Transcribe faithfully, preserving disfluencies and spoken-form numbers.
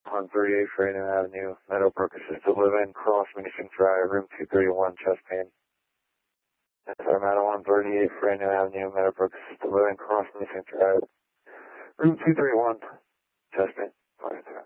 one thirty-eight Freedom Avenue, Meadowbrook Assisted Living, Cross Mason Drive, room two thirty-one, chest pain. Yes, sir, Madam one thirty-eight Freedom Avenue, Meadowbrook Assisted Living, Cross Mason Drive, room two thirty-one, chest pain.